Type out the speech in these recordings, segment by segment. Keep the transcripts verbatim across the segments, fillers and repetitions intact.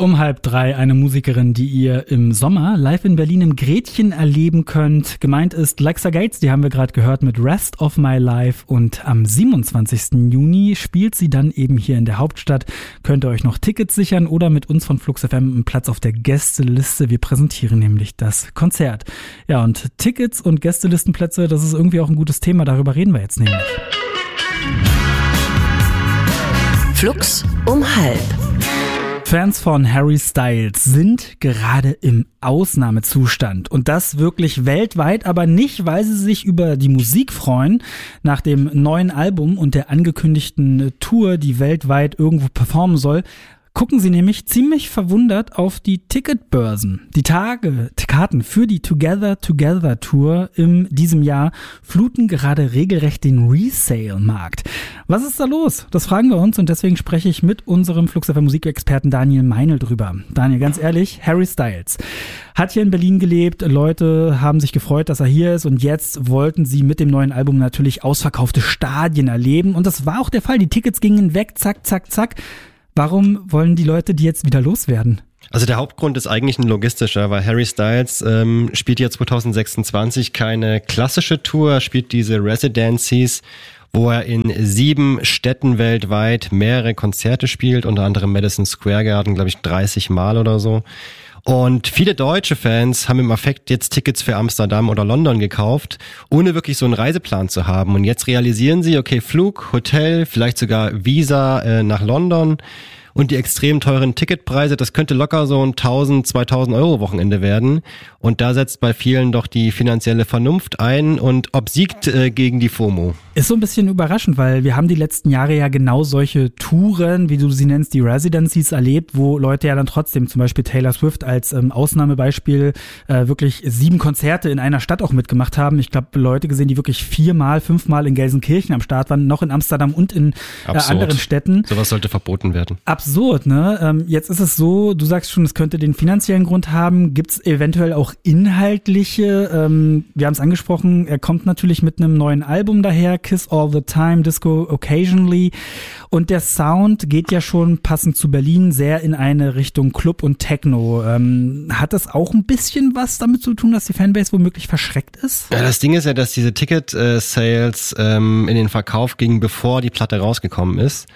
Um halb drei eine Musikerin, die ihr im Sommer live in Berlin im Gretchen erleben könnt. Gemeint ist Lexa Gates, die haben wir gerade gehört mit Rest of My Life. Und am siebenundzwanzigsten Juni spielt sie dann eben hier in der Hauptstadt. Könnt ihr euch noch Tickets sichern oder mit uns von Flux F M einen Platz auf der Gästeliste. Wir präsentieren nämlich das Konzert. Ja, und Tickets und Gästelistenplätze, das ist irgendwie auch ein gutes Thema. Darüber reden wir jetzt nämlich. Flux um halb. Fans von Harry Styles sind gerade im Ausnahmezustand und das wirklich weltweit, aber nicht, weil sie sich über die Musik freuen. Nach dem neuen Album und der angekündigten Tour, die weltweit irgendwo performen soll, gucken sie nämlich ziemlich verwundert auf die Ticketbörsen. Die Tage, die Karten für die Together Together Tour in diesem Jahr fluten gerade regelrecht den Resale-Markt. Was ist da los? Das fragen wir uns und deswegen spreche ich mit unserem Flux F M Musikexperten Daniel Meinl drüber. Daniel, ganz ehrlich, Harry Styles hat hier in Berlin gelebt, Leute haben sich gefreut, dass er hier ist und jetzt wollten sie mit dem neuen Album natürlich ausverkaufte Stadien erleben und das war auch der Fall. Die Tickets gingen weg, zack, zack, zack. Warum wollen die Leute die jetzt wieder loswerden? Also der Hauptgrund ist eigentlich ein logistischer, weil Harry Styles ähm, spielt ja zwanzig sechsundzwanzig keine klassische Tour, er spielt diese Residencies, wo er in sieben Städten weltweit mehrere Konzerte spielt, unter anderem Madison Square Garden, glaube ich, dreißig Mal oder so. Und viele deutsche Fans haben im Affekt jetzt Tickets für Amsterdam oder London gekauft, ohne wirklich so einen Reiseplan zu haben. Und jetzt realisieren sie, okay, Flug, Hotel, vielleicht sogar Visa äh, nach London und die extrem teuren Ticketpreise, das könnte locker so ein tausend, zweitausend Euro Wochenende werden. Und da setzt bei vielen doch die finanzielle Vernunft ein und obsiegt äh, gegen die FOMO. Ist so ein bisschen überraschend, weil wir haben die letzten Jahre ja genau solche Touren, wie du sie nennst, die Residencies erlebt, wo Leute ja dann trotzdem, zum Beispiel Taylor Swift als ähm, Ausnahmebeispiel, äh, wirklich sieben Konzerte in einer Stadt auch mitgemacht haben. Ich glaube, Leute gesehen, die wirklich viermal, fünfmal in Gelsenkirchen am Start waren, noch in Amsterdam und in äh, anderen Städten. Sowas sollte verboten werden. Absurd, ne? Ähm, jetzt ist es so, du sagst schon, es könnte den finanziellen Grund haben. Gibt es eventuell auch inhaltliche? Ähm, wir haben es angesprochen, er kommt natürlich mit einem neuen Album daher, Kiss All the Time, Disco Occasionally. Und der Sound geht ja schon passend zu Berlin sehr in eine Richtung Club und Techno. Ähm, hat das auch ein bisschen was damit zu tun, dass die Fanbase womöglich verschreckt ist? Ja, das Ding ist ja, dass diese Ticket-Sales ähm, in den Verkauf gingen, bevor die Platte rausgekommen ist.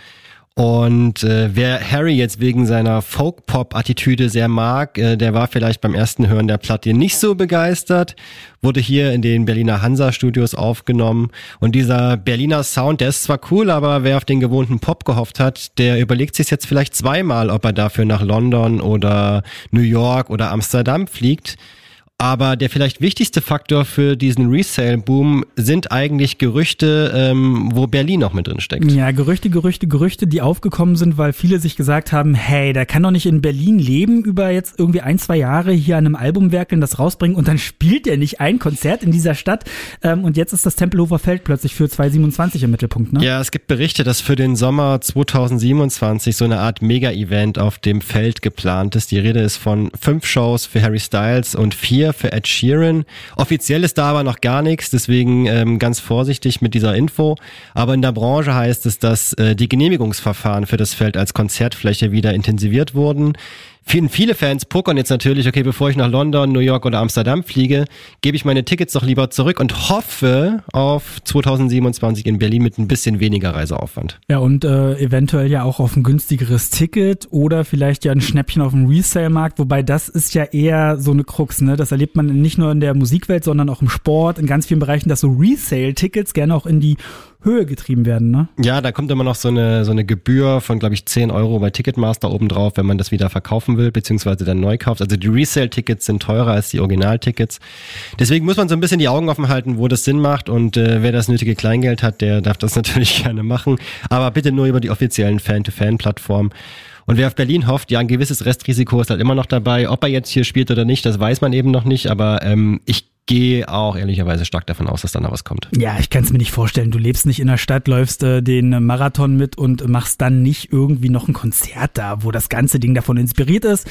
Und äh, wer Harry jetzt wegen seiner Folk-Pop-Attitüde sehr mag, äh, der war vielleicht beim ersten Hören der Platte nicht so begeistert, wurde hier in den Berliner Hansa-Studios aufgenommen. Und dieser Berliner Sound, der ist zwar cool, aber wer auf den gewohnten Pop gehofft hat, der überlegt sich jetzt vielleicht zweimal, ob er dafür nach London oder New York oder Amsterdam fliegt. Aber der vielleicht wichtigste Faktor für diesen Resale-Boom sind eigentlich Gerüchte, ähm, wo Berlin noch mit drin steckt. Ja, Gerüchte, Gerüchte, Gerüchte, die aufgekommen sind, weil viele sich gesagt haben, hey, der kann doch nicht in Berlin leben, über jetzt irgendwie ein, zwei Jahre hier an einem Album werkeln, das rausbringen und dann spielt er nicht ein Konzert in dieser Stadt. Ähm, und jetzt ist das Tempelhofer Feld plötzlich für zwanzig siebenundzwanzig im Mittelpunkt, ne? Ja, es gibt Berichte, dass für den Sommer zwanzig siebenundzwanzig so eine Art Mega-Event auf dem Feld geplant ist. Die Rede ist von fünf Shows für Harry Styles und vier für Ed Sheeran. Offiziell ist da aber noch gar nichts, deswegen ähm, ganz vorsichtig mit dieser Info. Aber in der Branche heißt es, dass äh, die Genehmigungsverfahren für das Feld als Konzertfläche wieder intensiviert wurden. Viele Fans pokern jetzt natürlich, okay, bevor ich nach London, New York oder Amsterdam fliege, gebe ich meine Tickets doch lieber zurück und hoffe auf zwanzig siebenundzwanzig in Berlin mit ein bisschen weniger Reiseaufwand. Ja, und äh, eventuell ja auch auf ein günstigeres Ticket oder vielleicht ja ein Schnäppchen auf dem Resale-Markt, wobei das ist ja eher so eine Krux, ne? Das erlebt man nicht nur in der Musikwelt, sondern auch im Sport, in ganz vielen Bereichen, dass so Resale-Tickets gerne auch in die Höhe getrieben werden, ne? Ja, da kommt immer noch so eine so eine Gebühr von, glaube ich, zehn Euro bei Ticketmaster obendrauf, wenn man das wieder verkaufen will, beziehungsweise dann neu kauft. Also die Resale-Tickets sind teurer als die Original-Tickets. Deswegen muss man so ein bisschen die Augen offen halten, wo das Sinn macht und äh, wer das nötige Kleingeld hat, der darf das natürlich gerne machen. Aber bitte nur über die offiziellen Fan-to-Fan-Plattformen. Und wer auf Berlin hofft, ja, ein gewisses Restrisiko ist halt immer noch dabei. Ob er jetzt hier spielt oder nicht, das weiß man eben noch nicht. Aber ähm, ich gehe auch ehrlicherweise stark davon aus, dass da noch was kommt. Ja, ich kann es mir nicht vorstellen. Du lebst nicht in der Stadt, läufst äh, den Marathon mit und machst dann nicht irgendwie noch ein Konzert da, wo das ganze Ding davon inspiriert ist.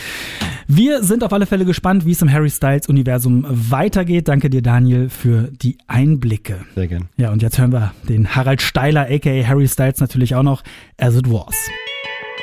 Wir sind auf alle Fälle gespannt, wie es im Harry Styles Universum weitergeht. Danke dir, Daniel, für die Einblicke. Sehr gern. Ja, und jetzt hören wir den Harald Steiler, aka Harry Styles, natürlich auch noch, As It Was.